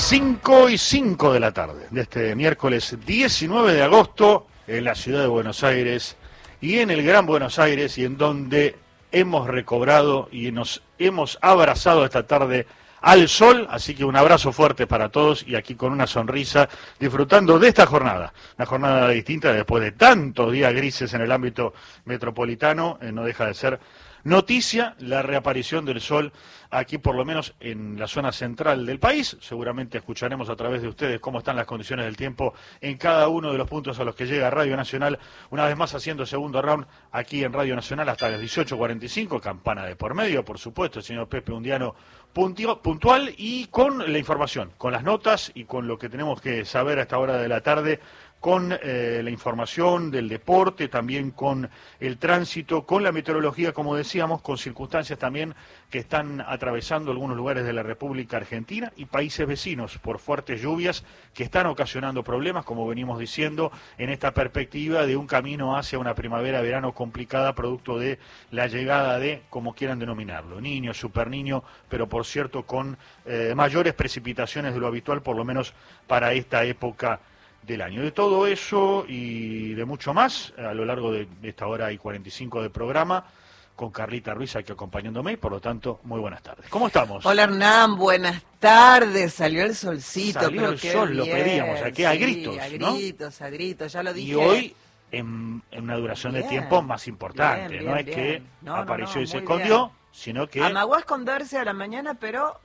5:05 de la tarde de este miércoles 19 de agosto en la ciudad de Buenos Aires y en el Gran Buenos Aires, y en donde hemos recobrado y nos hemos abrazado esta tarde al sol, así que un abrazo fuerte para todos y aquí con una sonrisa disfrutando de esta jornada, una jornada distinta después de tantos días grises en el ámbito metropolitano. No deja de ser noticia la reaparición del sol aquí, por lo menos en la zona central del país. Seguramente escucharemos a través de ustedes cómo están las condiciones del tiempo en cada uno de los puntos a los que llega Radio Nacional, una vez más haciendo segundo round aquí en Radio Nacional hasta las 18:45, campana de por medio, por supuesto, el señor Pepe Undiano puntual y con la información, con las notas y con lo que tenemos que saber a esta hora de la tarde, con la información del deporte, también con el tránsito, con la meteorología, como decíamos, con circunstancias también que están atravesando algunos lugares de la República Argentina y países vecinos por fuertes lluvias que están ocasionando problemas, como venimos diciendo, en esta perspectiva de un camino hacia una primavera-verano complicada, producto de la llegada de, como quieran denominarlo, niño, superniño, pero por cierto con mayores precipitaciones de lo habitual, por lo menos para esta época del año. De todo eso y de mucho más a lo largo de esta hora y 45 de programa, con Carlita Ruiz aquí acompañándome, y por lo tanto, muy buenas tardes. ¿Cómo estamos? Hola Hernán, buenas tardes. Salió el solcito. Salió pero el sol, lo pedíamos, aquí a gritos, a ¿no? a gritos, ya lo dije. Y hoy en una duración de tiempo más importante, bien, no es bien. que No, apareció y se muy escondió, bien. sino que Amagó a esconderse a la mañana, pero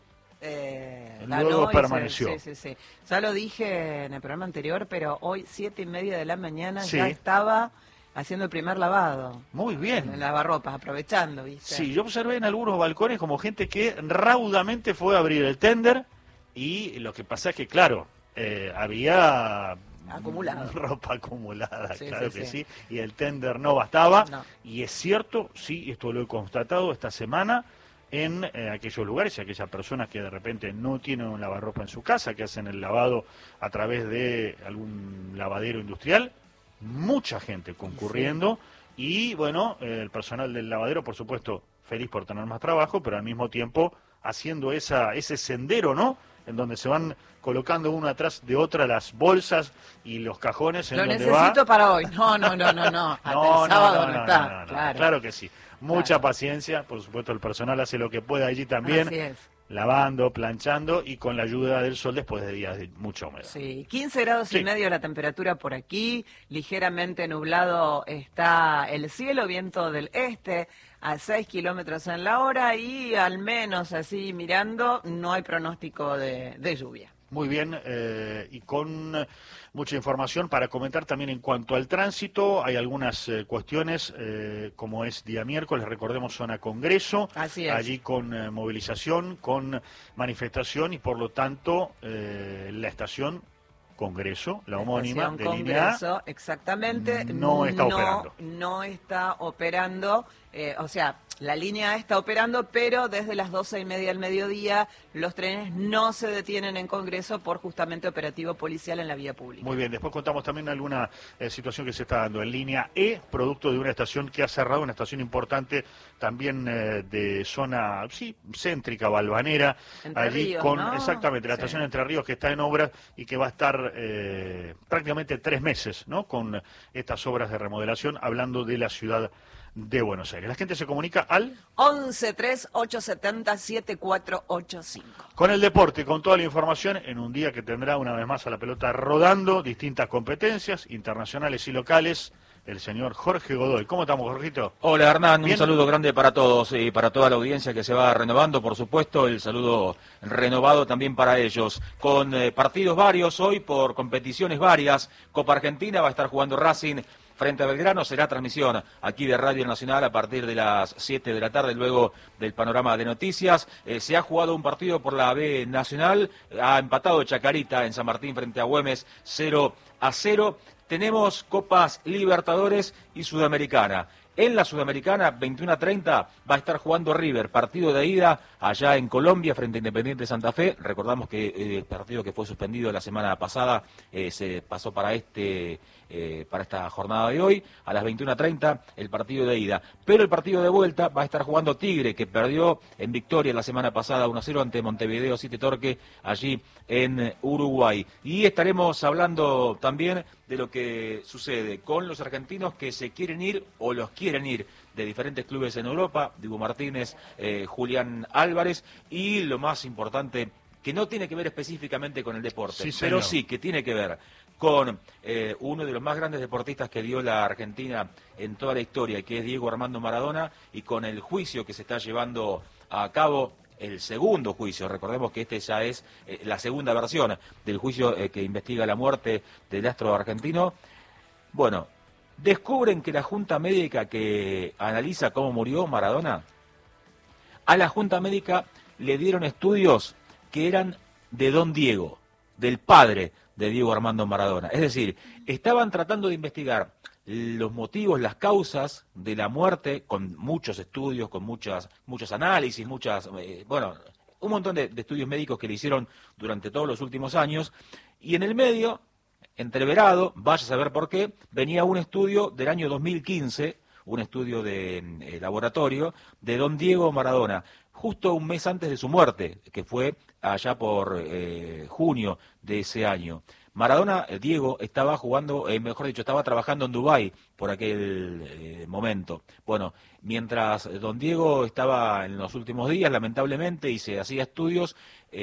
luego permaneció. Sí. Ya lo dije en el programa anterior, pero hoy 7:30 de la mañana Sí. ya estaba haciendo el primer lavado. Muy bien. En lavarropas, aprovechando, ¿viste? Sí, yo observé en algunos balcones como gente que raudamente fue a abrir el tender, y lo que pasa es que, claro, había acumulado. Ropa acumulada, Sí, claro sí, que sí. sí, y el tender no bastaba, No. y es cierto, sí, esto lo he constatado esta semana en aquellos lugares y aquellas personas que de repente no tienen un lavarropa en su casa, que hacen el lavado a través de algún lavadero industrial, mucha gente concurriendo, sí. Y bueno, el personal del lavadero, por supuesto, feliz por tener más trabajo, pero al mismo tiempo haciendo ese sendero, ¿no?, en donde se van colocando una atrás de otra las bolsas y los cajones en lo donde necesito para hoy. No. Hasta el sábado no está. Claro que sí. Mucha paciencia, por supuesto el personal hace lo que puede allí también, así es. Lavando, planchando y con la ayuda del sol después de días de mucha humedad. Sí, 15 grados y medio la temperatura por aquí, ligeramente nublado está el cielo, viento del este a 6 kilómetros en la hora y al menos así mirando no hay pronóstico de lluvia. Muy bien, y con mucha información para comentar también en cuanto al tránsito. Hay algunas cuestiones, como es día miércoles, recordemos, zona Congreso, así es. Allí con movilización, con manifestación y por lo tanto la estación Congreso, la homónima de línea A, exactamente, no está operando. No está operando, o sea, la línea A está operando, pero desde las 12:30 del mediodía los trenes no se detienen en Congreso por justamente operativo policial en la vía pública. Muy bien, después contamos también alguna situación que se está dando en línea E, producto de una estación que ha cerrado, una estación importante también de zona céntrica, balvanera, Entre allí Ríos, con ¿no? exactamente la estación Entre Ríos, que está en obras y que va a estar prácticamente 3 meses, ¿no?, con estas obras de remodelación, hablando de la ciudad de Buenos Aires. La gente se comunica al 11-3870-7485. Con el deporte, con toda la información, en un día que tendrá una vez más a la pelota rodando, distintas competencias internacionales y locales, el señor Jorge Godoy. ¿Cómo estamos, Jorgito? Hola, Hernán, ¿Bien? un saludo grande para todos y para toda la audiencia que se va renovando, por supuesto, el saludo renovado también para ellos. Con partidos varios hoy, por competiciones varias, Copa Argentina va a estar jugando Racing frente a Belgrano, será transmisión aquí de Radio Nacional a partir de las 7 de la tarde, luego del panorama de noticias. Se ha jugado un partido por la B Nacional, ha empatado Chacarita en San Martín frente a Güemes 0-0. Tenemos Copas Libertadores y Sudamericana. En la Sudamericana, 21:30, va a estar jugando River, partido de ida allá en Colombia frente a Independiente Santa Fe. Recordamos que el partido que fue suspendido la semana pasada se pasó para esta jornada de hoy, a las 21:30 el partido de ida. Pero el partido de vuelta va a estar jugando Tigre, que perdió en Victoria la semana pasada 1-0 ante Montevideo City Torque, allí en Uruguay. Y estaremos hablando también de lo que sucede con los argentinos que se quieren ir o los quieren ir de diferentes clubes en Europa, Dibu Martínez, Julián Álvarez, y lo más importante, que no tiene que ver específicamente con el deporte, sí, pero sí que tiene que ver con uno de los más grandes deportistas que dio la Argentina en toda la historia, que es Diego Armando Maradona, y con el juicio que se está llevando a cabo, el segundo juicio. Recordemos que este ya es la segunda versión del juicio que investiga la muerte del astro argentino. Bueno, descubren que la Junta Médica que analiza cómo murió Maradona, a la Junta Médica le dieron estudios que eran de Don Diego, del padre de Diego Armando Maradona. Es decir, estaban tratando de investigar los motivos, las causas de la muerte, con muchos estudios, con muchos análisis, un montón de estudios médicos que le hicieron durante todos los últimos años, y en el medio, entreverado, vaya a saber por qué, venía un estudio del año 2015, un estudio de laboratorio, de Don Diego Maradona, justo un mes antes de su muerte, que fue allá por junio de ese año. Maradona, Diego, estaba jugando, estaba trabajando en Dubái por aquel momento. Bueno, mientras don Diego estaba en los últimos días, lamentablemente, y se hacía estudios,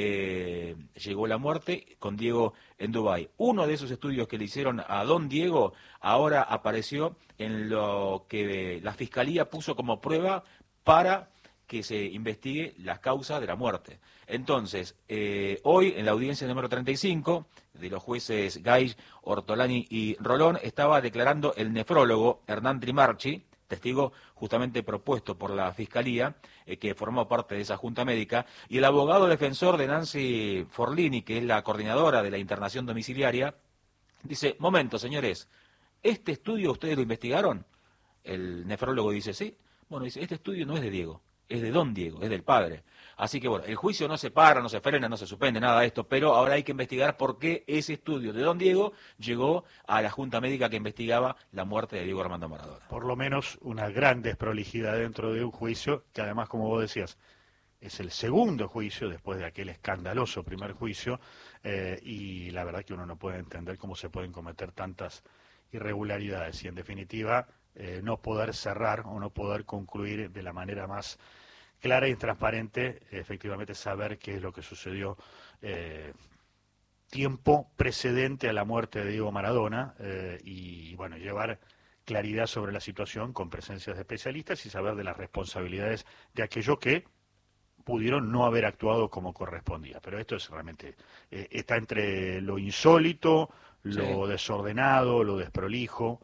llegó la muerte con Diego en Dubái. Uno de esos estudios que le hicieron a don Diego ahora apareció en lo que la Fiscalía puso como prueba para que se investigue las causas de la muerte. Entonces, hoy en la audiencia número 35 de los jueces Gay, Ortolani y Rolón, estaba declarando el nefrólogo Hernán Trimarchi, testigo justamente propuesto por la Fiscalía, que formó parte de esa Junta Médica, y el abogado defensor de Nancy Forlini, que es la coordinadora de la internación domiciliaria, dice: momento, señores, ¿este estudio ustedes lo investigaron? El nefrólogo dice: sí. Bueno, dice: este estudio no es de Diego, es de don Diego, es del padre. Así que bueno, el juicio no se para, no se frena, no se suspende, nada de esto, pero ahora hay que investigar por qué ese estudio de don Diego llegó a la Junta Médica que investigaba la muerte de Diego Armando Maradona. Por lo menos una gran desprolijidad dentro de un juicio, que además, como vos decías, es el segundo juicio después de aquel escandaloso primer juicio, y la verdad que uno no puede entender cómo se pueden cometer tantas irregularidades y, en definitiva, no poder cerrar o no poder concluir de la manera más clara y transparente, efectivamente saber qué es lo que sucedió tiempo precedente a la muerte de Diego Maradona, y bueno, llevar claridad sobre la situación con presencias de especialistas y saber de las responsabilidades de aquellos que pudieron no haber actuado como correspondía. Pero esto es realmente, está entre lo insólito, lo desordenado, lo desprolijo,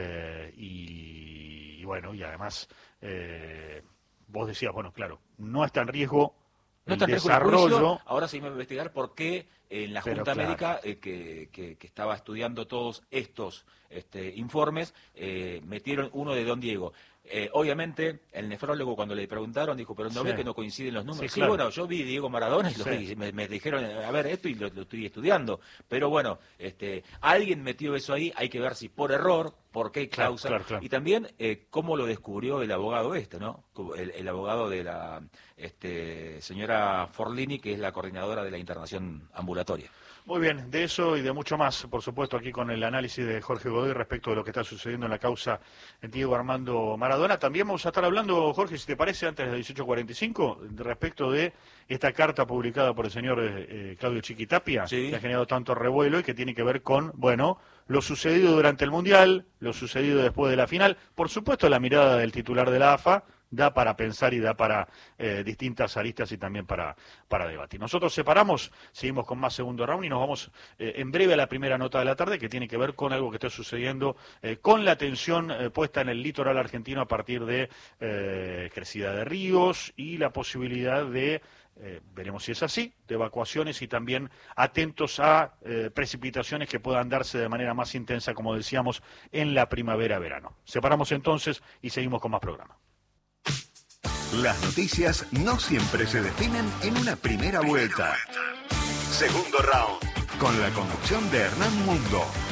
y bueno, y además vos decías, bueno, claro, no está en riesgo el desarrollo. Ahora se iba a investigar por qué en la Junta Médica que estaba estudiando todos estos informes, metieron uno de don Diego. Obviamente, el nefrólogo, cuando le preguntaron, dijo: pero no ve que no coinciden los números. Sí, claro. Bueno, yo vi Diego Maradona y me dijeron: a ver, esto, y lo estoy estudiando. Pero bueno, alguien metió eso ahí, hay que ver si por error, por qué causa. Claro. Y también cómo lo descubrió el abogado ¿no? El abogado de la señora Forlini, que es la coordinadora de la internación ambulatoria. Muy bien, de eso y de mucho más, por supuesto, aquí con el análisis de Jorge Godoy respecto de lo que está sucediendo en la causa de Diego Armando Maradona. También vamos a estar hablando, Jorge, si te parece, antes de las 18:45, respecto de esta carta publicada por el señor Claudio Chiquitapia, que ha generado tanto revuelo y que tiene que ver con, bueno, lo sucedido durante el Mundial, lo sucedido después de la final, por supuesto la mirada del titular de la AFA, da para pensar y da para distintas aristas y también para debatir. Nosotros separamos, seguimos con más segundo round y nos vamos en breve a la primera nota de la tarde, que tiene que ver con algo que está sucediendo con la tensión puesta en el litoral argentino a partir de crecida de ríos y la posibilidad de, veremos si es así, de evacuaciones y también atentos a precipitaciones que puedan darse de manera más intensa, como decíamos, en la primavera-verano. Separamos entonces y seguimos con más programa. Las noticias no siempre se definen en una primera vuelta. Segundo round, con la conducción de Hernán Mundo.